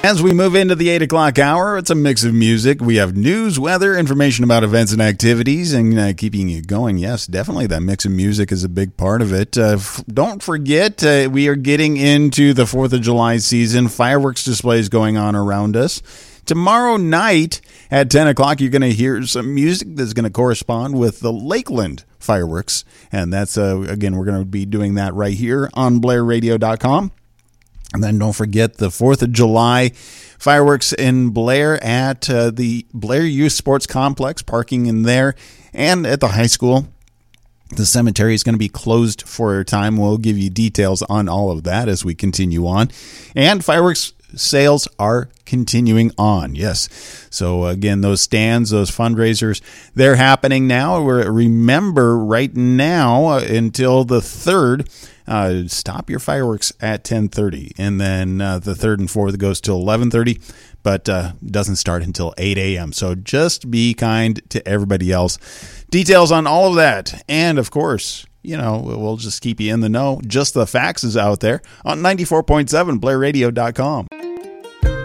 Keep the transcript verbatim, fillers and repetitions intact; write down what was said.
As we move into the eight o'clock hour, it's a mix of music. We have news, weather, information about events and activities, and uh, keeping you going. Yes, definitely that mix of music is a big part of it. Uh, f- don't forget, uh, we are getting into the fourth of July season. Fireworks displays going on around us. Tomorrow night at ten o'clock, you're going to hear some music that's going to correspond with the Lakeland fireworks. And that's, uh, again, we're going to be doing that right here on Blair Radio dot com. And then don't forget the fourth of July fireworks in Blair at uh, the Blair Youth Sports Complex, parking in there, and at the high school. The cemetery is going to be closed for a time. We'll give you details on all of that as we continue on. And fireworks sales are continuing on. Yes. So again, those stands, those fundraisers, they're happening now. We're, remember right now uh, until the third, uh, stop your fireworks at ten thirty. And then uh, the third and fourth goes till eleven thirty, but uh, doesn't start until eight a.m. So just be kind to everybody else. Details on all of that. And of course, you know, we'll just keep you in the know. Just the facts is out there on ninety-four point seven Blair Radio dot com.